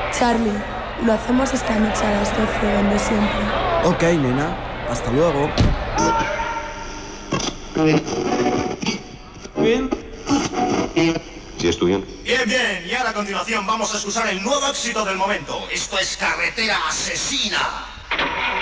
Charlie, lo hacemos esta noche a las 12, donde siempre. Ok, nena. Hasta luego. Bien. ¿Sí, estudiante? Bien, bien. Y ahora a continuación vamos a escuchar el nuevo éxito del momento. Esto es Carretera Asesina.